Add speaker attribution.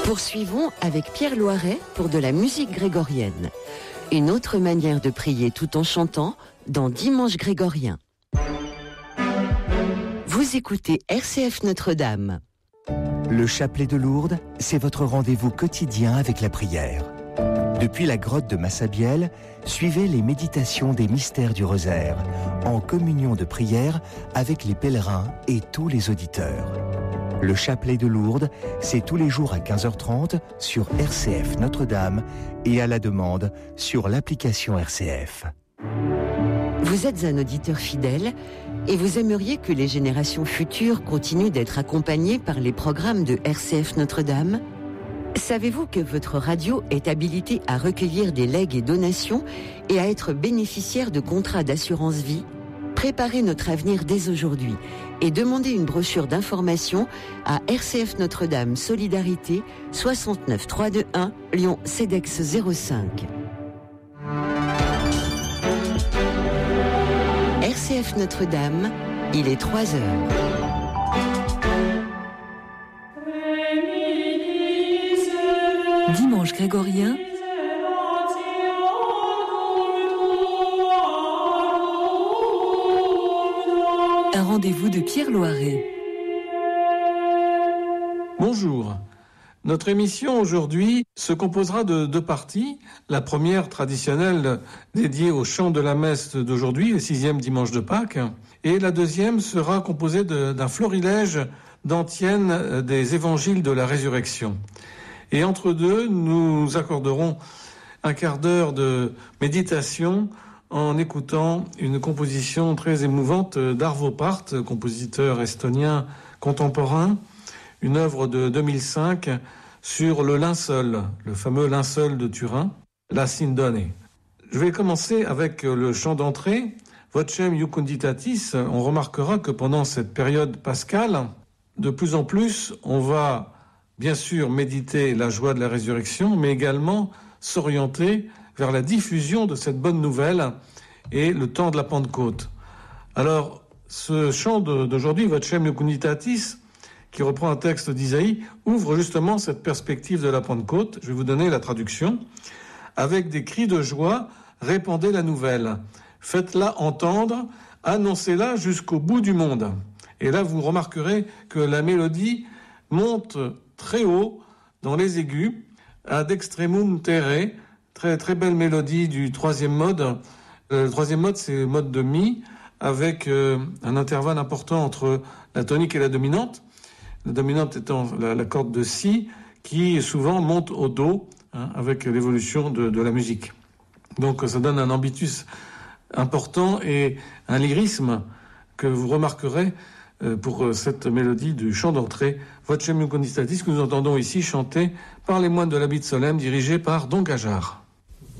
Speaker 1: Poursuivons avec Pierre Loiret pour de la musique grégorienne. Une autre manière de prier tout en chantant dans Dimanche grégorien. Vous écoutez RCF Notre-Dame.
Speaker 2: Le chapelet de Lourdes, c'est votre rendez-vous quotidien avec la prière. Depuis la grotte de Massabielle, suivez les méditations des mystères du rosaire, en communion de prière avec les pèlerins et tous les auditeurs. Le chapelet de Lourdes, c'est tous les jours à 15h30 sur RCF Notre-Dame et à la demande sur l'application RCF.
Speaker 1: Vous êtes un auditeur fidèle et vous aimeriez que les générations futures continuent d'être accompagnées par les programmes de RCF Notre-Dame ? Savez-vous que votre radio est habilitée à recueillir des legs et donations et à être bénéficiaire de contrats d'assurance vie ? Préparez notre avenir dès aujourd'hui et demandez une brochure d'information à RCF Notre-Dame Solidarité 69 321 Lyon CEDEX 05. RCF Notre-Dame, il est 3h.
Speaker 3: Dimanche grégorien, un rendez-vous de Pierre Loiret.
Speaker 4: Bonjour. Notre émission aujourd'hui se composera de deux parties. La première, traditionnelle, dédiée au chant de la messe d'aujourd'hui, le 6e dimanche de Pâques. Et la deuxième sera composée d'un florilège d'antiennes des évangiles de la résurrection. Et entre deux, nous accorderons un quart d'heure de méditation en écoutant une composition très émouvante d'Arvo Pärt, compositeur estonien contemporain, une œuvre de 2005 sur le linceul, le fameux linceul de Turin, la Sindone. Je vais commencer avec le chant d'entrée, Vocem Iucunditatis. On remarquera que pendant cette période pascale, de plus en plus, on va bien sûr méditer la joie de la résurrection, mais également s'orienter vers la diffusion de cette bonne nouvelle et le temps de la Pentecôte. Alors, ce chant d'aujourd'hui, Vocem Iucunditatis, qui reprend un texte d'Isaïe, ouvre justement cette perspective de la Pentecôte. Je vais vous donner la traduction. Avec des cris de joie, répandez la nouvelle. Faites-la entendre, annoncez-la jusqu'au bout du monde. Et là, vous remarquerez que la mélodie monte très haut dans les aigus, ad extremum terre, très, très belle mélodie du troisième mode. Le troisième mode, c'est le mode de mi, avec un intervalle important entre la tonique et la dominante. La dominante étant la corde de si, qui souvent monte au do, avec l'évolution de la musique. Donc ça donne un ambitus important et un lyrisme que vous remarquerez pour cette mélodie du chant d'entrée, Vocem Iucunditatis, que nous entendons ici chanter par les moines de l'Abit Solem, dirigés par Don Gajar.